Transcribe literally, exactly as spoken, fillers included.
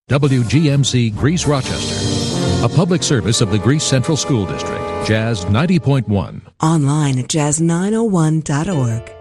W G M C Greece Rochester, a public service of the Greece Central School District, Jazz ninety point one. Online at jazz nine oh one dot org.